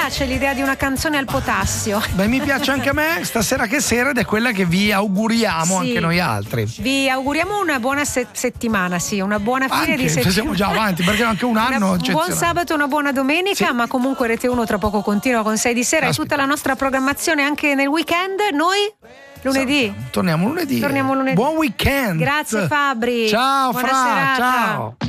piace l'idea di una canzone al potassio. Beh, mi piace anche a me stasera che sera ed è quella che vi auguriamo anche noi altri. Vi auguriamo una buona settimana, sì, una buona fine di settimana. Siamo già avanti perché anche un anno. Un buon sabato, una buona domenica, sì. Ma comunque Rete 1 tra poco continua con 6 di sera e tutta la nostra programmazione anche nel weekend. Noi lunedì. Torniamo lunedì. Buon weekend. Grazie Fabri. Ciao buona Fra, serata. ciao.